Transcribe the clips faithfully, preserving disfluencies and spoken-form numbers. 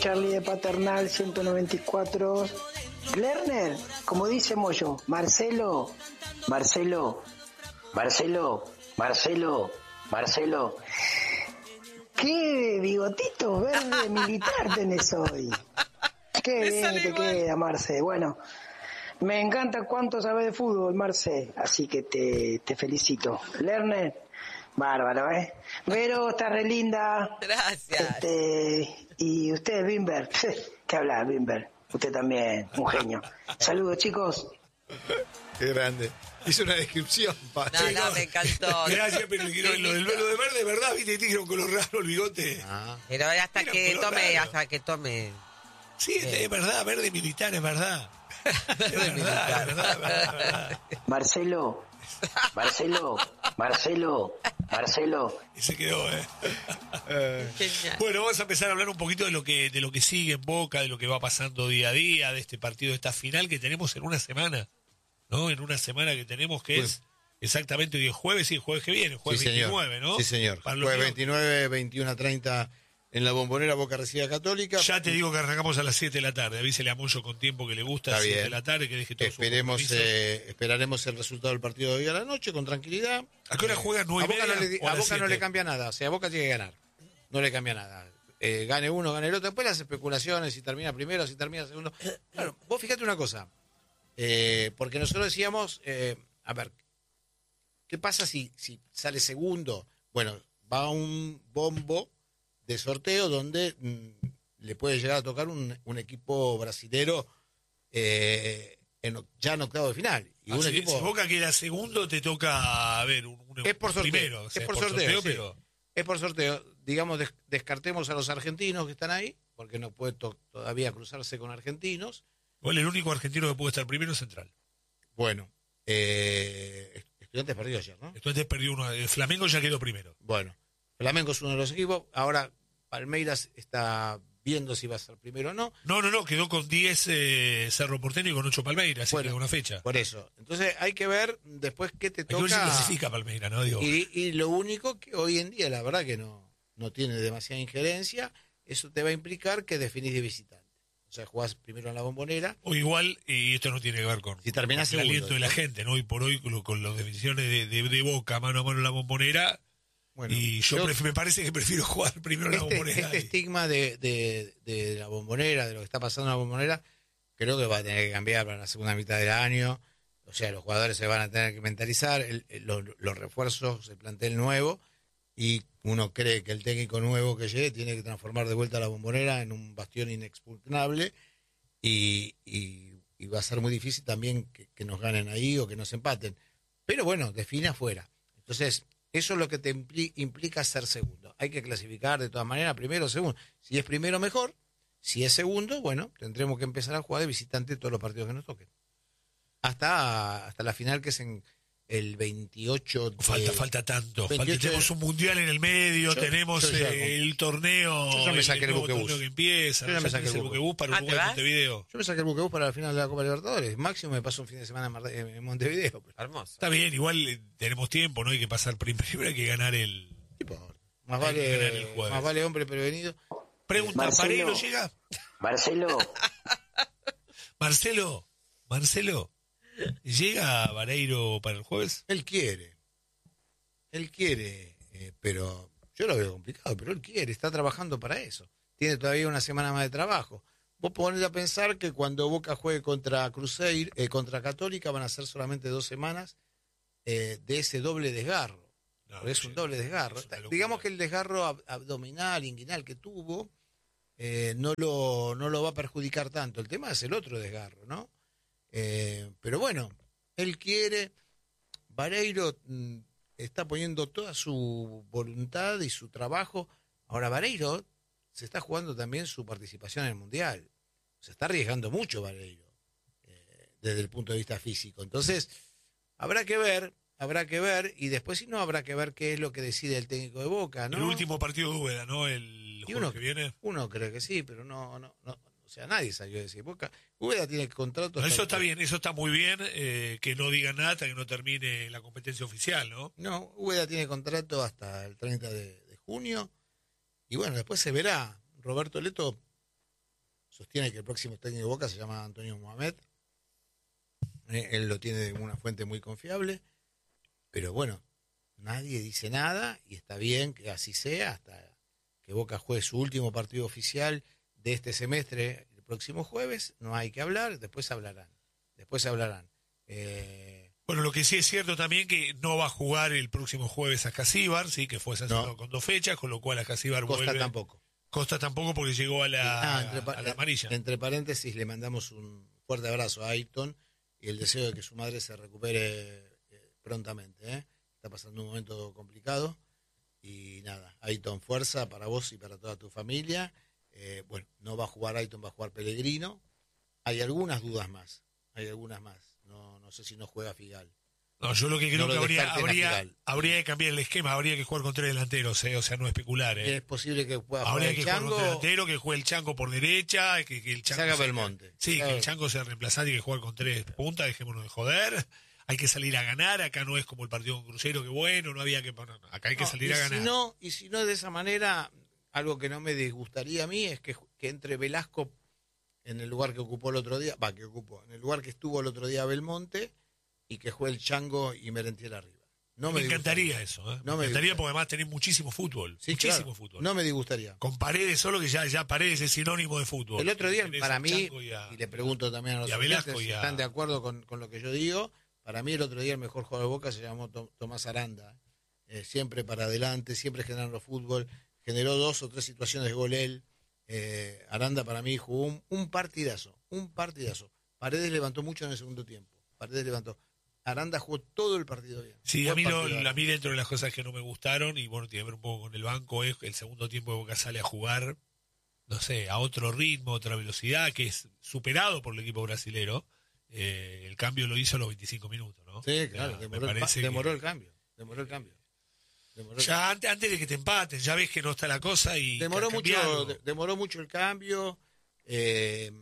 Charlie de Paternal ciento noventa y cuatro. Lerner, como dice Moyo, Marcelo, Marcelo, Marcelo, Marcelo, Marcelo. ¿Qué bigotito verde militar tenés hoy? Qué bien te queda, Marce. Bueno, me encanta cuánto sabes de fútbol, Marce, así que te, te felicito. Lerner, bárbaro, ¿eh? Vero, está re linda. Gracias. Este, y usted, Bimber, ¿qué habla, Bimber? Usted también, un genio. Saludos, chicos. Qué grande. Hizo una descripción. Pa. No, no, me encantó. Gracias, pero le quiero, lo del velo de verde, ¿verdad? ¿Viste? Te dijeron color raro el bigote. Ah. Pero hasta Era que color tome, raro. hasta que tome. Sí, es verdad, verde militar, es verdad. Es verdad, es verdad, es verdad, es verdad. Marcelo, Marcelo, Marcelo, Marcelo. Y se quedó, ¿eh? Genial. Bueno, vamos a empezar a hablar un poquito de lo que de lo que sigue en Boca, de lo que va pasando día a día, de este partido, de esta final que tenemos en una semana, ¿no? En una semana que tenemos que es exactamente hoy es jueves y el jueves que viene, jueves Sí, señor. veintinueve, ¿no? Sí, señor. Para los Jueves míos, veintinueve, veintiuno treinta en la Bombonera, Boca recibe a Católica. ya te digo que arrancamos a las siete de la tarde. Avísele a Moyo con tiempo que le gusta, a Está las siete bien. de la tarde, que deje todo Esperemos, su compromiso. eh, esperaremos el resultado del partido de hoy a la noche con tranquilidad. ¿A qué hora juega? A ¿Nueve y Boca, no media le, o a a las Boca no siete? le cambia nada, o sea, Boca tiene que ganar. No le cambia nada. Eh, gane uno, gane el otro. Después las especulaciones, si termina primero, si termina segundo. Claro, vos fíjate una cosa. Eh, porque nosotros decíamos, eh, a ver, ¿qué pasa si, si sale segundo? Bueno, va un bombo de sorteo donde mm, le puede llegar a tocar un, un equipo brasilero eh, en, ya en octavo de final. Y Ah, un si, equipo, si Boca queda segundo, te toca a ver un, un es por sorteo, primero. o sea, es por sorteo, sí. pero Es por sorteo. Digamos, des- descartemos a los argentinos que están ahí, porque no puede to- todavía cruzarse con argentinos. igual el único argentino que puede estar primero es Central. Bueno, eh, Estudiantes perdió ayer, ¿no? Entonces perdió uno. El Flamengo ya quedó primero. Bueno, Flamengo es uno de los equipos. Ahora Palmeiras está viendo si va a ser primero o no. No, no, no, quedó con diez eh, Cerro Porteño y con ocho Palmeiras, así Bueno, que una fecha. Por eso. Entonces hay que ver después qué te Hay que ver si toca. clasifica Palmeiras, ¿no? Digo, Y, y lo único que hoy en día, la verdad que no, no tiene demasiada injerencia, eso te va a implicar que definís de visitante. O sea, jugás primero en la Bombonera. o igual, y esto no tiene que ver con, Si terminás con el segundo, aliento de la ¿no? gente, ¿no? Hoy por hoy, con, lo- con las definiciones de, de, de Boca, mano a mano en la Bombonera, Bueno, y yo yo- pref- me parece que prefiero jugar primero en la Este, Bombonera. este y- estigma de, de, de la Bombonera, de lo que está pasando en la Bombonera, creo que va a tener que cambiar para la segunda mitad del año. O sea, los jugadores se van a tener que mentalizar, el- el- los, los refuerzos, el plantel nuevo, y uno cree que el técnico nuevo que llegue tiene que transformar de vuelta a la Bombonera en un bastión inexpugnable, y, y, y va a ser muy difícil también que, que nos ganen ahí o que nos empaten. Pero bueno, define afuera. Entonces, eso es lo que te impli- implica ser segundo. Hay que clasificar de todas maneras, primero o segundo. Si es primero, mejor. Si es segundo, bueno, tendremos que empezar a jugar de visitante todos los partidos que nos toquen. Hasta, hasta la final, que es en el veintiocho de... Falta, falta tanto. Falta, veintiocho de- tenemos un mundial en el medio, Yo- tenemos yo ya- eh, el torneo, Yo ya me saqué el nuevo buquebús. torneo que empieza. Yo ya ¿no? me Ya saqué tenés el el buquebús para Ah, Uruguay ¿te vas? Montevideo. Yo me saqué el buquebús para la final de la Copa Libertadores. Máximo me paso un fin de semana en, Mar- en Montevideo. Hermoso. Está bien, igual eh, tenemos tiempo, no hay que pasar prim- primero, hay que ganar el... Tipo, más Hay que ganar el vale, jueves. más vale hombre prevenido. Pregunta, Marcelo. ¿Pareiro llega? Marcelo, Marcelo, Marcelo, ¿llega Vareiro para el jueves? Él quiere. Él quiere, eh, pero yo lo veo complicado, pero él quiere, está trabajando para eso. Tiene todavía una semana más de trabajo. Vos ponés a pensar que cuando Boca juegue contra Cruzeiro, eh, contra Católica, van a ser solamente dos semanas eh, de ese doble desgarro. No, Porque es sí, un doble desgarro. es una locura. Digamos que el desgarro ab- abdominal, inguinal que tuvo, eh, no, lo, no lo va a perjudicar tanto. El tema es el otro desgarro, ¿no? Eh, pero bueno, él quiere. Vareiro mm, está poniendo toda su voluntad y su trabajo. Ahora, Vareiro se está jugando también su participación en el Mundial. Se está arriesgando mucho Vareiro, eh, desde el punto de vista físico. Entonces, habrá que ver, habrá que ver, y después si no habrá que ver qué es lo que decide el técnico de Boca, ¿no? El último partido de Úbeda, ¿no? El Y jueves uno, que viene. uno cree que sí, pero no, no, no. O sea, nadie salió a decir Boca. Úbeda tiene contrato. No, hasta eso el- está bien, eso está muy bien, eh, que no digan nada hasta que no termine la competencia oficial, ¿no? No, Úbeda tiene contrato hasta el treinta de, de junio. Y bueno, después se verá. Roberto Leto sostiene que el próximo técnico de Boca se llama Antonio Mohamed. Eh, él lo tiene de una fuente muy confiable, pero bueno, nadie dice nada y está bien que así sea hasta que Boca juegue su último partido oficial de este semestre el próximo jueves. No hay que hablar, después hablarán. Después hablarán. Eh, Bueno, lo que sí es cierto también que no va a jugar el próximo jueves a Casíbar, sí, que fue sancionado No. con dos fechas, con lo cual a Casíbar Costa vuelve. tampoco. Costa tampoco porque llegó a la, Ah, entre, pa- a la amarilla. entre paréntesis, le mandamos un fuerte abrazo a Ayrton y el deseo de que su madre se recupere eh, prontamente. ¿eh? Está pasando un momento complicado y nada, Ayrton, fuerza para vos y para toda tu familia. Eh, bueno, no va a jugar Ayrton, va a jugar Pellegrino. Hay algunas dudas más, hay algunas más. No, no sé si no juega Figal. No, yo lo que creo No lo que habría, descarten a habría, Figal. habría que cambiar el esquema, habría que jugar con tres delanteros, eh, o sea, no especular. Eh. Es posible que pueda jugar Habría el que jugar con Chango. tres delanteros, que juegue el Chango por derecha, que, que el Chango Saca sea- Belmonte. Sí, Saca- que el Chango sea reemplazante y que juegue con tres puntas, dejémonos de joder. Hay que salir a ganar, acá no es como el partido con Crucero, que bueno, no había que poner, acá hay que No, salir y a ganar. Si no, y si no de esa manera, algo que no me disgustaría a mí es que, que entre Velasco en el lugar que ocupó el otro día, va, que ocupó, en el lugar que estuvo el otro día Belmonte, y que juegue el Chango y Merentiel arriba. No me, me, encantaría disgustaría. eso, ¿eh? No me me encantaría disgustaría. porque además tenés muchísimo fútbol, Sí, muchísimo claro, fútbol. no me disgustaría. Con Paredes solo, que ya, ya Paredes es sinónimo de fútbol. El otro día, Tenés para a mí, Chango y, a- y le pregunto también a los y a oyentes Velasco y si a- están de acuerdo con, con lo que yo digo, para mí el otro día el mejor jugador de Boca se llamó Tom- Tomás Aranda. Eh, siempre para adelante, siempre generando fútbol, generó dos o tres situaciones de gol él. Eh, Aranda para mí jugó un, un partidazo, un partidazo. Paredes levantó mucho en el segundo tiempo. Paredes levantó. Aranda jugó todo el partido bien. Sí, Buen a mí, lo- partido. a mí dentro de las cosas que no me gustaron, y bueno, tiene que ver un poco con el banco, es que el segundo tiempo de Boca sale a jugar, no sé, a otro ritmo, otra velocidad, que es superado por el equipo brasilero. Eh, el cambio lo hizo a los veinticinco minutos, ¿no? Sí, O sea, claro, me demoró, el, pa- parece que- demoró el cambio. Demoró el cambio. Demoró el Ya antes, antes de que te empaten, ya ves que no está la cosa y demoró que mucho cambiaron. de- demoró mucho el cambio. eh,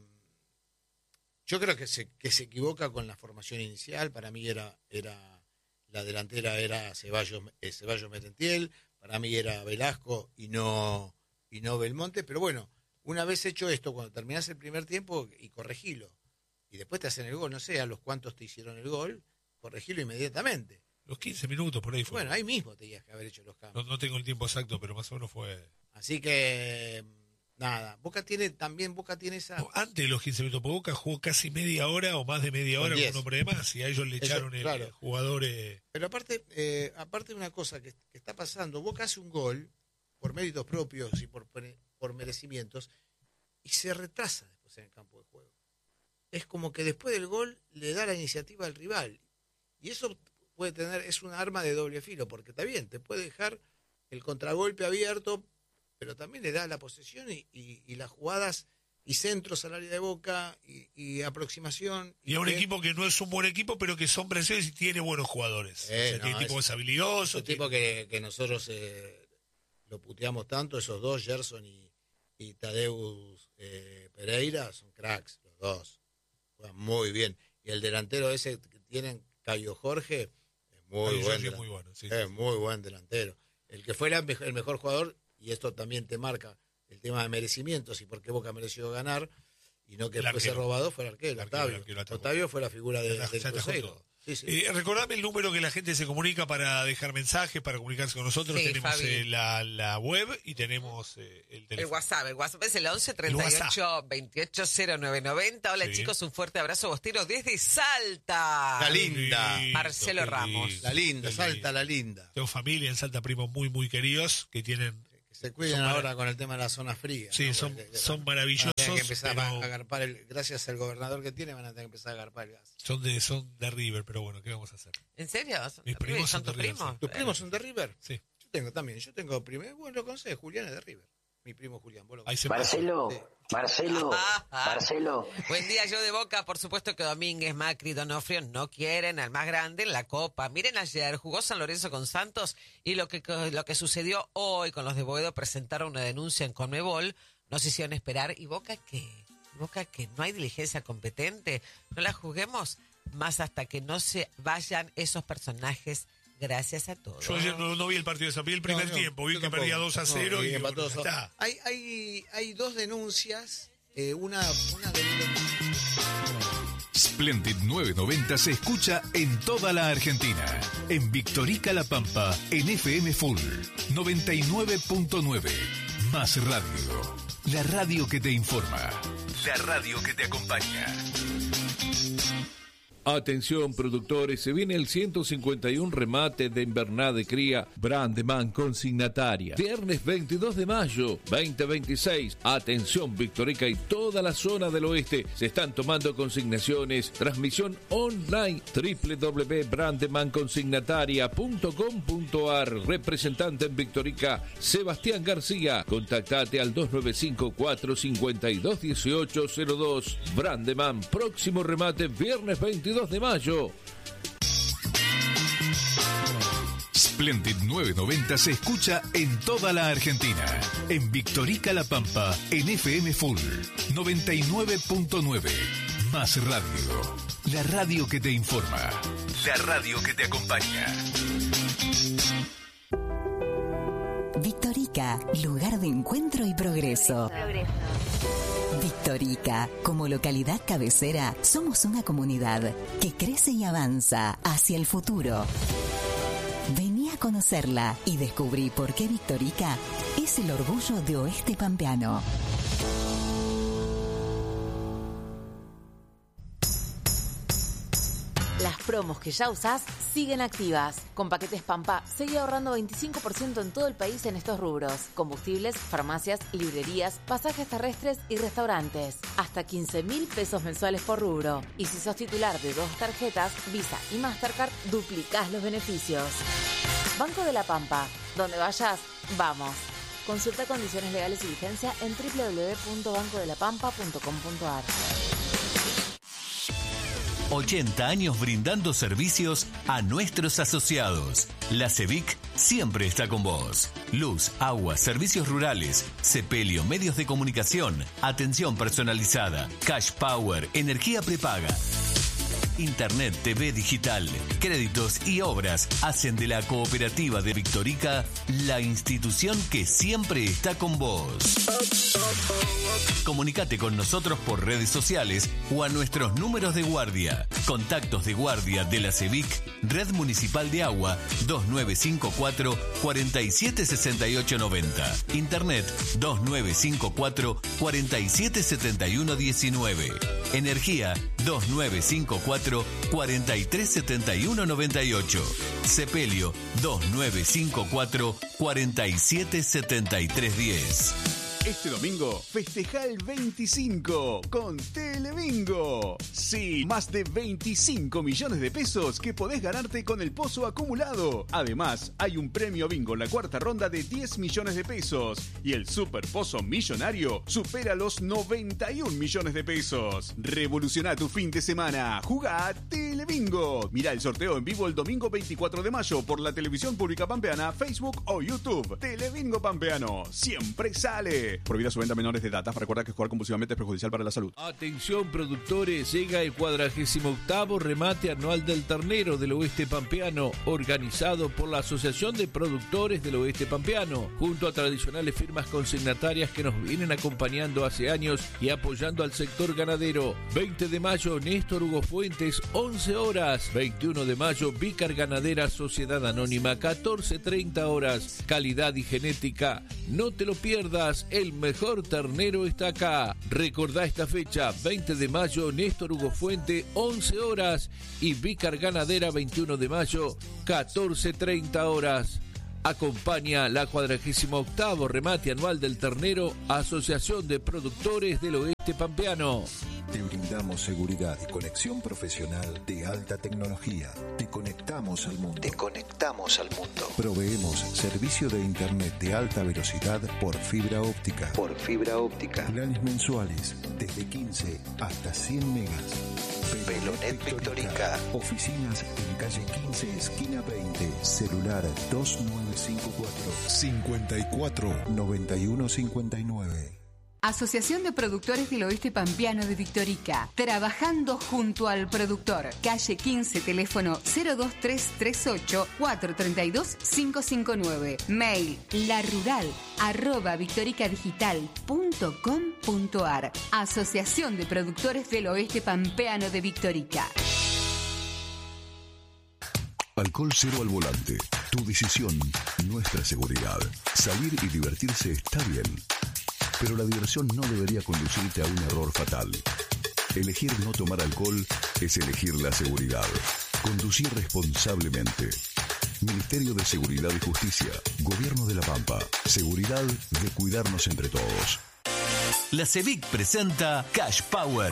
yo creo que se que se equivoca con la formación inicial. Para mí era era la delantera era Ceballos eh, Ceballos Merentiel, para mí era Velasco y no y no Belmonte, pero bueno, una vez hecho esto, cuando terminás el primer tiempo y corregilo y después te hacen el gol, no sé a los cuantos te hicieron el gol, corregilo inmediatamente. Los quince minutos por ahí fue. Bueno, ahí mismo tenías que haber hecho los cambios. no, no tengo el tiempo exacto, pero más o menos fue... Así que nada, Boca tiene también Boca tiene esa No, antes de los quince minutos, porque Boca jugó casi media hora o más de media Con hora diez. con un hombre de más, y a ellos le Eso, echaron el, claro. el jugador... eh, Pero aparte, eh, aparte de una cosa que, que está pasando, Boca hace un gol por méritos propios y por, por merecimientos y se retrasa después en el campo de juego. Es como que después del gol le da la iniciativa al rival. Y eso puede tener, es un arma de doble filo, porque está bien, te puede dejar el contragolpe abierto, pero también le da la posesión y, y, y las jugadas y centros al área de Boca y, y aproximación. Y a un que- equipo que no es un buen equipo, pero que son brasileños y tiene buenos jugadores. Eh, o sea, no, tiene tipos es- habilidosos. Esos tipos que, que nosotros eh, lo puteamos tanto, esos dos, Gerson y, y Tadeusz eh, Pereira, son cracks, los dos. Juegan muy bien. Y el delantero ese que tienen, Cayo Jorge, es muy Cayo buen Jorge es delantero. muy bueno, sí, es sí. muy buen delantero. El que fuera mej- el mejor jugador, y esto también te marca el tema de merecimientos y por qué Boca mereció ganar, y no que El fuese arquero. robado, fue el arquero, El arquero, Octavio. el arquero atajó. Octavio fue la figura de, Se atajó- del se atajó Cruzeiro. todo. Sí, sí. Eh, recordame el número que la gente se comunica para dejar mensajes, para comunicarse con nosotros. Sí, tenemos Fabi. eh, la, la web y tenemos eh, el El teléfono. WhatsApp, el WhatsApp es el once treinta y ocho veintiocho cero nueve noventa. Hola Sí. chicos, un fuerte abrazo bostero desde Salta. La linda. Qué lindo, Marcelo qué Ramos. lindo, La linda, qué salta lindo. la linda. Tengo familia en Salta, primos muy, muy queridos, que tienen... Que se cuiden Son marav- ahora con el tema de la zona fría. Sí, ¿no? son, Porque- son van maravillosos, a tener que empezar pero a agarpar el, gracias al gobernador que tiene, van a tener que empezar a agarpar el gas. son de, son de River, pero bueno, ¿qué vamos a hacer? ¿En serio? Mis primos ¿Son son tus de River, primos? sí. ¿Tus primos son de River? Sí. Yo tengo también, yo tengo primero, bueno, lo conoces, Julián es de River. Mi primo Julián, vos lo Ahí conocés. se Marcelo, Sí. Marcelo, Marcelo. Buen día, yo de Boca. Por supuesto que Domínguez, Macri, Donofrio no quieren al más grande en la Copa. Miren, ayer jugó San Lorenzo con Santos y lo que, lo que sucedió hoy con los de Boedo, presentaron una denuncia en Conmebol. No se hicieron esperar. ¿Y Boca qué? ¿Boca qué? ¿No hay diligencia competente? ¿No la juguemos más hasta que no se vayan esos personajes? Gracias a todos. Yo ayer no, no vi el partido de San vi el primer No, no, tiempo, vi yo que tampoco. perdía dos a cero No, y empató bueno, dos a- ya está. Hay, hay, hay dos denuncias eh, una, una de... Splendid novecientos noventa se escucha en toda la Argentina. En Victorica La Pampa, en F M Full noventa y nueve punto nueve. Más radio. La radio que te informa. La radio que te acompaña. Atención productores, se viene el ciento cincuenta y uno remate de invernada de cría Brandeman consignataria. Viernes veintidós de mayo veinte veintiséis. Atención Victorica y toda la zona del oeste. Se están tomando consignaciones. Transmisión online doble u doble u doble u punto brandeman consignataria punto com punto a r. Representante en Victorica, Sebastián García. Contactate al dos nueve cinco cuatro cinco dos uno ocho cero dos. Brandeman, próximo remate viernes veintidós de mayo. Splendid novecientos noventa se escucha en toda la Argentina. En Victorica La Pampa, en F M Full noventa y nueve punto nueve. Más radio. La radio que te informa. La radio que te acompaña. Victorica, lugar de encuentro y progreso. Progreso. Victorica, como localidad cabecera, somos una comunidad que crece y avanza hacia el futuro. Vení a conocerla y descubrí por qué Victorica es el orgullo de Oeste Pampeano. Las promos que ya usás siguen activas. Con Paquetes Pampa, seguí ahorrando veinticinco por ciento en todo el país en estos rubros. Combustibles, farmacias, librerías, pasajes terrestres y restaurantes. Hasta quince mil pesos mensuales por rubro. Y si sos titular de dos tarjetas, Visa y Mastercard, duplicás los beneficios. Banco de la Pampa. Donde vayas, vamos. Consulta condiciones legales y vigencia en doble u doble u doble u punto banco de la pampa punto com punto a r. ochenta años brindando servicios a nuestros asociados. La CEVIC siempre está con vos. Luz, agua, servicios rurales, sepelio, medios de comunicación, atención personalizada, cash power, energía prepaga. Internet, T V digital, créditos y obras hacen de la cooperativa de Victorica la institución que siempre está con vos. Comunicate con nosotros por redes sociales o a nuestros números de guardia. Contactos de guardia de la CEVIC, Red Municipal de Agua, dos nueve cinco cuatro, cuatro siete seis ocho nueve cero. Internet, dos nueve cinco cuatro, cuatro siete siete uno uno nueve. Energía, dos nueve cinco cuatro, cuatro tres siete uno nueve ocho. Sepelio, dos nueve cinco cuatro, cuatro siete siete tres uno cero. Este domingo festeja el veinticinco con Telebingo. Sí, más de veinticinco millones de pesos que podés ganarte con el pozo acumulado. Además, hay un premio bingo en la cuarta ronda de diez millones de pesos. Y el super pozo millonario supera los noventa y un millones de pesos. Revoluciona tu fin de semana. Jugá a Telebingo. Mirá el sorteo en vivo el domingo veinticuatro de mayo por la televisión pública pampeana, Facebook o YouTube. Telebingo Pampeano. Siempre sale. Prohibida su venta a menores de edad. Recuerda que jugar compulsivamente es perjudicial para la salud. Atención productores, llega el cuadragésimo octavo remate anual del ternero del Oeste Pampeano, organizado por la Asociación de Productores del Oeste Pampeano, junto a tradicionales firmas consignatarias que nos vienen acompañando hace años y apoyando al sector ganadero. veinte de mayo, Néstor Hugo Fuentes, once horas. veintiuno de mayo, Vícar Ganadera Sociedad Anónima, catorce treinta horas. Calidad y genética, no te lo pierdas. El mejor ternero está acá. Recordá esta fecha, veinte de mayo, Néstor Hugo Fuente, once horas. Y Vícar Ganadera, veintiuno de mayo, catorce treinta horas. Acompaña la cuadragésimo octavo remate anual del ternero, Asociación de Productores del Oeste Pampeano. Te brindamos seguridad y conexión profesional de alta tecnología. Te conectamos al mundo. Te conectamos al mundo. Proveemos servicio de internet de alta velocidad por fibra óptica. Por fibra óptica. Planes mensuales desde quince hasta cien megas. Pelonet Victorica. Oficinas en calle quince, esquina veinte. Celular dos nueve cinco cuatro, cincuenta y cuatro, noventa y uno cincuenta y nueve. Asociación de Productores del Oeste Pampeano de Victorica. Trabajando junto al productor. Calle quince, teléfono cero dos tres tres ocho cuatro tres dos cinco cinco nueve. Mail larural arroba victoricadigital punto com punto ar. Asociación de Productores del Oeste Pampeano de Victorica. Alcohol cero al volante. Tu decisión, nuestra seguridad. Salir y divertirse está bien, pero la diversión no debería conducirte a un error fatal. Elegir no tomar alcohol es elegir la seguridad. Conducir responsablemente. Ministerio de Seguridad y Justicia. Gobierno de La Pampa. Seguridad de cuidarnos entre todos. La CEVIC presenta Cash Power.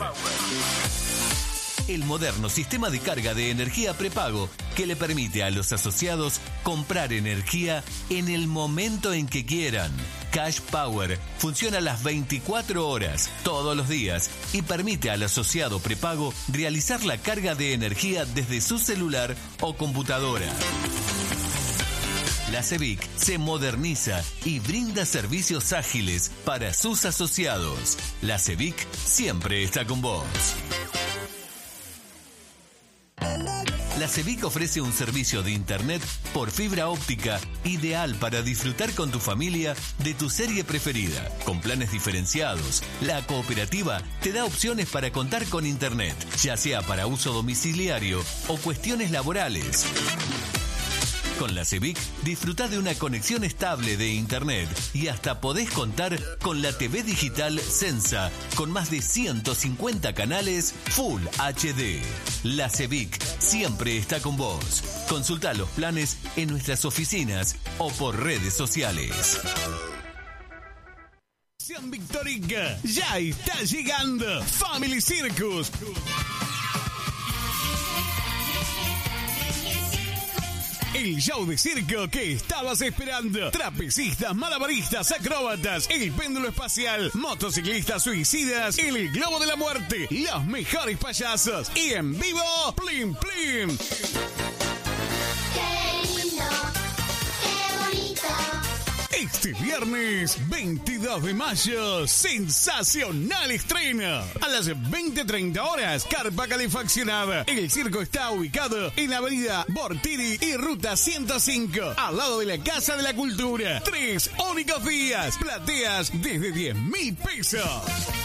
El moderno sistema de carga de energía prepago que le permite a los asociados comprar energía en el momento en que quieran. Cash Power funciona las veinticuatro horas, todos los días, y permite al asociado prepago realizar la carga de energía desde su celular o computadora. La CEVIC se moderniza y brinda servicios ágiles para sus asociados. La CEVIC siempre está con vos. La CEVIC ofrece un servicio de internet por fibra óptica ideal para disfrutar con tu familia de tu serie preferida. Con planes diferenciados, la cooperativa te da opciones para contar con internet, ya sea para uso domiciliario o cuestiones laborales. Con la CEVIC disfruta de una conexión estable de internet y hasta podés contar con la T V digital Sensa con más de ciento cincuenta canales Full H D. La CEVIC siempre está con vos. Consulta los planes en nuestras oficinas o por redes sociales. San Victorica, ya está llegando Family Circus. El show de circo que estabas esperando. Trapecistas, malabaristas, acróbatas, el péndulo espacial, motociclistas suicidas, el globo de la muerte, los mejores payasos y en vivo, Plim Plim. ¡Qué lindo! ¡Qué bonito! Este viernes veintidós de mayo, sensacional estreno. A las veinte treinta horas, carpa calefaccionada. El circo está ubicado en la avenida Bortiri y ruta ciento cinco, al lado de la Casa de la Cultura. Tres únicos días, plateas desde diez mil pesos.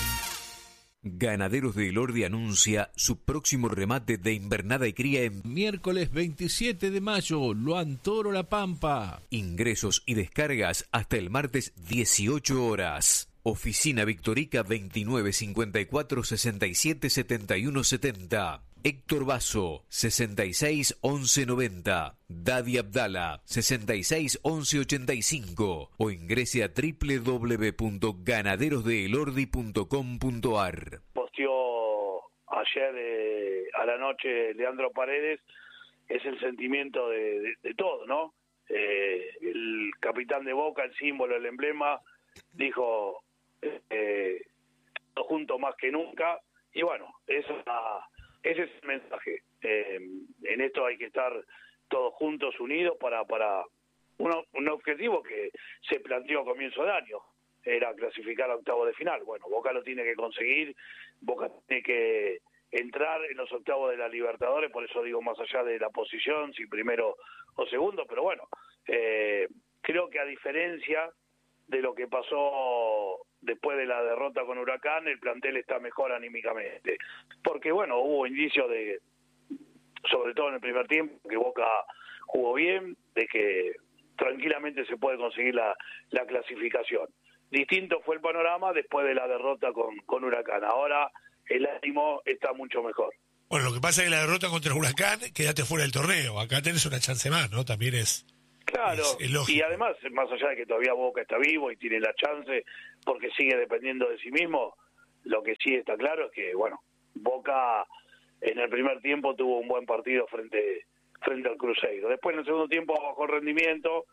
Ganaderos de Elordi anuncia su próximo remate de invernada y cría en miércoles veintisiete de mayo, Luan Toro La Pampa. Ingresos y descargas hasta el martes dieciocho horas. Oficina Victorica veintinueve cincuenta y cuatro sesenta y siete setenta y uno setenta. Héctor Basso, sesenta y seis once noventa. Dadi Abdala, sesenta y seis once ochenta y cinco. O ingrese a doble u doble u doble u punto ganaderos de elordi punto com punto ar. Posteó ayer eh, a la noche Leandro Paredes, es el sentimiento de, de, de todo, ¿no? Eh, el capitán de Boca, el símbolo, el emblema, dijo eh, juntos más que nunca, y bueno, esa... Ese es el mensaje. Eh, en esto hay que estar todos juntos, unidos, para para un, un objetivo que se planteó a comienzo de año. Era clasificar a octavos de final. Bueno, Boca lo tiene que conseguir. Boca tiene que entrar en los octavos de la Libertadores. Por eso digo, más allá de la posición, si primero o segundo. Pero bueno, eh, creo que a diferencia de lo que pasó después de la derrota con Huracán, el plantel está mejor anímicamente. Porque, bueno, hubo indicios de, sobre todo en el primer tiempo, que Boca jugó bien, de que tranquilamente se puede conseguir la, la clasificación. Distinto fue el panorama después de la derrota con, con Huracán. Ahora el ánimo está mucho mejor. Bueno, lo que pasa es que la derrota contra Huracán, quedaste fuera del torneo. Acá tenés una chance más, ¿no? También es... Claro, es, es y además, más allá de que todavía Boca está vivo y tiene la chance, porque sigue dependiendo de sí mismo, lo que sí está claro es que, bueno, Boca en el primer tiempo tuvo un buen partido frente frente al Cruzeiro. Después en el segundo tiempo bajó rendimiento,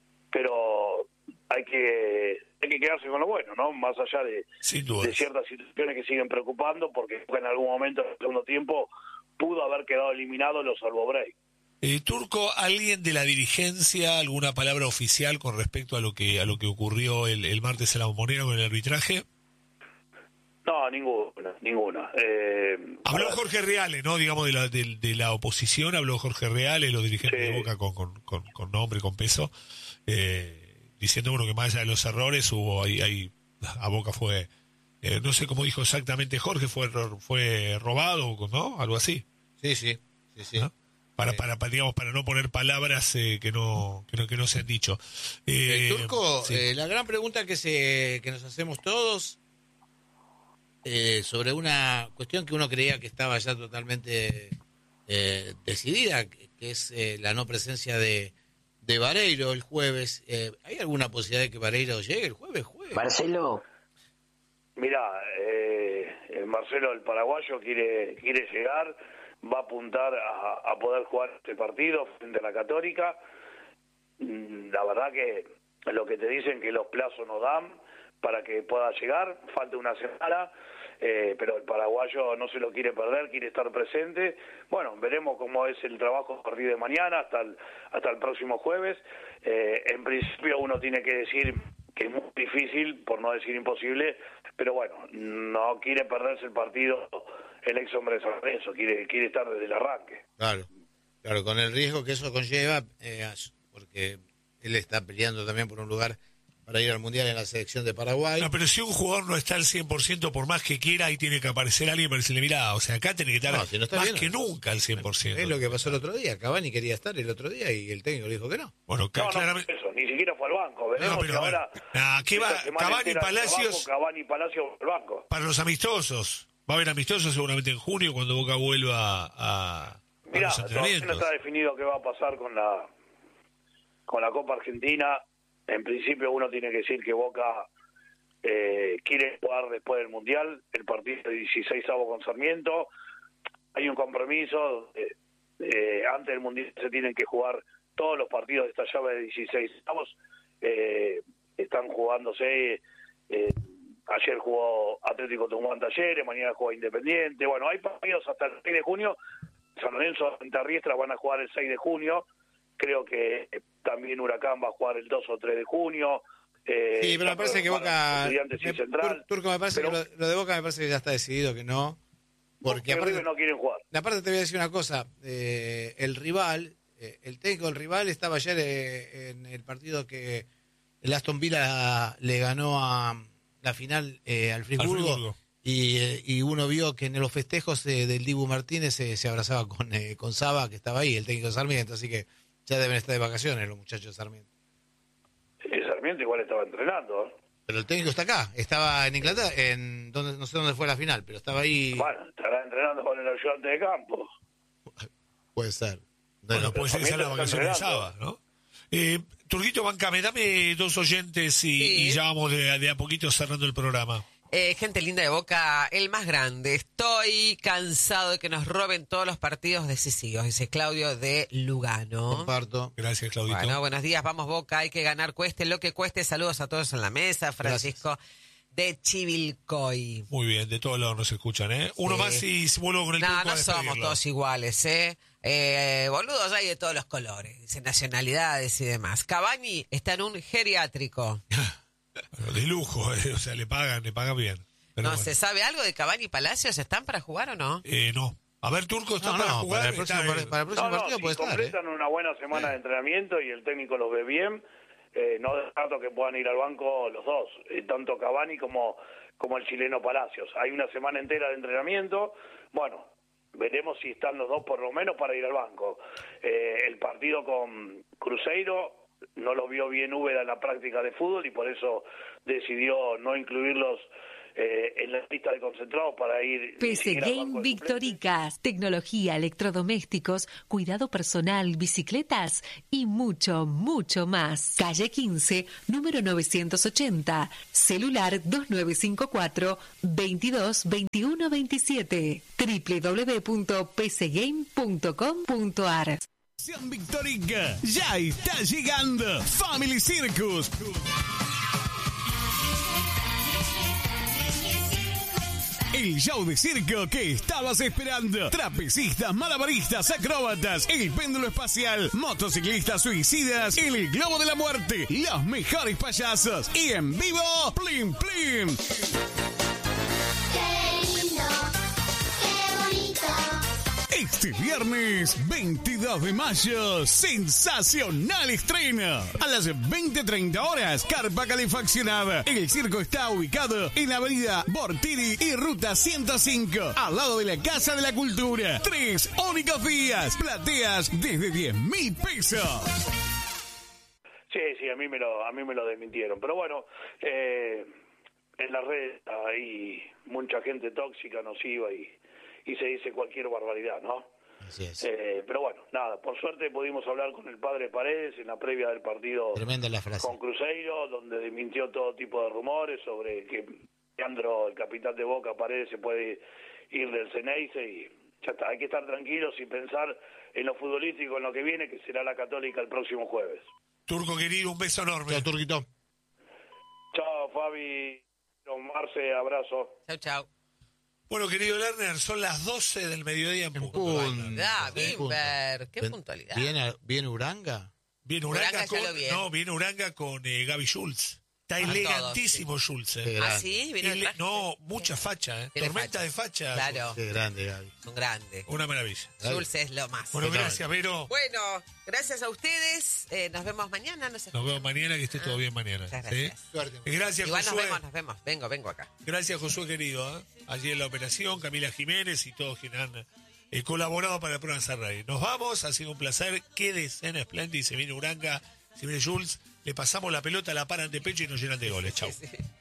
pero hay que hay que quedarse con lo bueno, ¿no? Más allá de, de ciertas situaciones que siguen preocupando, porque en algún momento en el segundo tiempo pudo haber quedado eliminado, lo salvó Bray. Eh, Turco, ¿alguien de la dirigencia, alguna palabra oficial con respecto a lo que a lo que ocurrió el, el martes en la Bombonera con el arbitraje? No, ninguna, ninguna. Eh, habló Jorge Reales, ¿no? Digamos, de la, de, de la oposición, habló Jorge Reales, los dirigentes sí. de Boca con, con, con, con nombre, con peso, eh, diciendo, bueno, que más allá de los errores, hubo ahí, ahí a Boca fue, eh, no sé cómo dijo exactamente Jorge, fue fue robado, ¿no? Algo así. Sí, sí, sí, sí. ¿No? Para, para, para, digamos, para no poner palabras eh, que no que no que no se han dicho. Eh, El Turco, sí. eh, la gran pregunta que se que nos hacemos todos eh, sobre una cuestión que uno creía que estaba ya totalmente eh, decidida, que, que es eh, la no presencia de, de Vareiro el jueves. Eh, ¿Hay alguna posibilidad de que Vareiro llegue el jueves? jueves? Marcelo. Mira, eh, el Marcelo, el paraguayo, quiere quiere llegar, va a apuntar a, a poder jugar este partido frente a la Católica. La verdad que lo que te dicen que los plazos nos dan para que pueda llegar, falta una semana, eh, pero el paraguayo no se lo quiere perder, quiere estar presente. Bueno, veremos cómo es el trabajo a partir de mañana hasta el, hasta el próximo jueves. Eh, en principio uno tiene que decir que es muy difícil, por no decir imposible, pero bueno, no quiere perderse el partido el ex hombre de San Lorenzo, quiere, quiere estar desde el arranque. Claro, claro, con el riesgo que eso conlleva, eh, porque él está peleando también por un lugar para ir al Mundial en la selección de Paraguay. No, pero si un jugador no está al cien por ciento, por más que quiera, ahí tiene que aparecer alguien para decirle, mirá, o sea, acá tiene que estar No, si no está más bien, que no. nunca al cien por ciento. Es lo que pasó el otro día, Cavani quería estar el otro día y el técnico le dijo que no. Bueno, No, no, claramente... eso, ni siquiera fue al banco. Veremos No, pero si a ver, ahora... ah, ¿qué va? esta semana Cavani entera de Palacios- trabajo, Cavani Palacios al banco. Para los amistosos, va a haber amistosos seguramente en junio cuando Boca vuelva a, a Mirá, los todavía no entrenamientos. está definido qué va a pasar con la con la Copa Argentina. En principio uno tiene que decir que Boca eh, quiere jugar después del Mundial, el partido de dieciseisavo con Sarmiento. Hay un compromiso, eh, eh, antes del Mundial se tienen que jugar todos los partidos de esta llave de dieciseisavos. Eh, están jugándose, eh, ayer jugó Atlético Tucumán Talleres, mañana juega Independiente. Bueno, hay partidos hasta el seis de junio. San Lorenzo y Riestra van a jugar el seis de junio. Creo que también Huracán va a jugar el dos o tres de junio. Eh, Sí, pero me parece que Boca... Estudiantes y me- Central. Tur- Turco, me parece Pero- que lo, lo de Boca me parece que ya está decidido que no. Porque que aparte, River no quieren jugar. aparte te voy a decir una cosa. eh, el rival, eh, el técnico del rival estaba ayer eh, en el partido que el Aston Villa le ganó a la final eh, al Friburgo. Friburgo. Y, eh, y uno vio que en los festejos eh, del Dibu Martínez eh, se abrazaba con, eh, con Saba, que estaba ahí, el técnico de Sarmiento. Así que ya deben estar de vacaciones los muchachos de Sarmiento. Eh, Sarmiento igual estaba entrenando. ¿eh? Pero el técnico está acá, estaba en Inglaterra, en donde no sé dónde fue la final, pero estaba ahí. Bueno, estará entrenando con el ayudante de campo. Puede ser. Bueno, No, puede ser que sea la Sarmiento vacación de está sábado, ¿no? Eh, Turquito, bancame, dame dos oyentes y, Sí. y ya vamos de, de a poquito cerrando el programa. Eh, gente linda de Boca, el más grande. Estoy cansado de que nos roben todos los partidos decisivos, dice Claudio de Lugano. Comparto. Gracias, Claudito. Bueno, buenos días, vamos Boca, hay que ganar, cueste lo que cueste. Saludos a todos en la mesa. Francisco de Chivilcoy. Muy bien, de todos lados nos escuchan, ¿eh? Uno Sí. más y vuelvo con el No, Turco a no somos despedirlo. todos iguales, ¿eh? Eh, boludos hay de todos los colores, dice nacionalidades y demás. Cavani está en un geriátrico. Bueno, de lujo, eh, o sea, le pagan, le pagan bien. Pero ¿No bueno. se sabe algo de Cavani y Palacios? ¿Están para jugar o no? Eh, no. A ver, Turco, ¿está No, para no, jugar? para el próximo, Está, par- eh, para el próximo No, no, partido si puede estar. ¿eh? completan una buena semana de entrenamiento y el técnico los ve bien, eh, no descarto que puedan ir al banco los dos, eh, tanto Cavani como, como el chileno Palacios. Hay una semana entera de entrenamiento, bueno, veremos si están los dos por lo menos para ir al banco. Eh, el partido con Cruzeiro no lo vio bien Úbeda en la práctica de fútbol y por eso decidió no incluirlos eh, en la lista de concentrados para ir... P ni C siquiera al Game banco de suplentes. Victoricas, tecnología, electrodomésticos, cuidado personal, bicicletas y mucho, mucho más. Calle quince, número novecientos ochenta, celular dos nueve cinco cuatro, veintidós veintiuno veintisiete, doble u doble u doble u punto p c game punto com punto a r. Sean Victorica, ya está llegando Family Circus. El show de circo que estabas esperando. Trapecistas, malabaristas, acróbatas, el péndulo espacial, motociclistas suicidas, el globo de la muerte, los mejores payasos y en vivo, Plim Plim. ¡Qué Este viernes veintidós de mayo, sensacional estreno. A las veinte treinta horas, carpa calefaccionada. El circo está ubicado en la avenida Bortini y ruta ciento cinco, al lado de la Casa de la Cultura. Tres únicos días, plateas desde diez mil pesos. Sí, sí, a mí me lo, a mí me lo desmintieron. Pero bueno, eh, en las redes hay mucha gente tóxica, nociva y, y se dice cualquier barbaridad, ¿no? Así es. Eh, pero bueno, nada, por suerte pudimos hablar con el padre Paredes en la previa del partido Tremenda la frase. con Cruzeiro, donde desmintió todo tipo de rumores sobre que Leandro, el capitán de Boca, Paredes, se puede ir del Ceneice y ya está. Hay que estar tranquilos y pensar en lo futbolístico, en lo que viene, que será la Católica el próximo jueves. Turco querido, un beso enorme. Chao, Turquito. Chao, Fabi, don Marce, abrazo. Chao, chao. Bueno, querido Lerner, son las doce del mediodía en punto. Ah, Bimber, qué puntualidad. ¿Viene, viene Uranga? Viene Uranga, Uranga con, ya lo vi, ¿eh? no, viene Uranga con eh, Gaby Schultz. Está elegantísimo Schultz. Eh. Ah, sí, viene Ele- atrás. No, mucha facha, ¿eh? Tiene Tormenta facha. de facha. Claro. Qué grande, Gaby. Son grandes. Una maravilla. Dulce es lo más. Bueno, gracias, Vero. Bueno, gracias a ustedes. Eh, nos vemos mañana. No sé. Nos vemos mañana, que esté todo bien mañana. Muchas ¿sí? gracias. Suerte. Gracias, Igual nos Josué. vemos, nos vemos. Vengo, vengo acá. Gracias, Josué, querido. ¿eh? Allí en la operación, Camila Jiménez y todos quienes han eh, colaborado para el programa Sarray. Nos vamos, ha sido un placer. Quédese en Splendid. Se viene Uranga, se viene Jules. Le pasamos la pelota, la paran de pecho y nos llenan de goles. Chau. Sí, sí.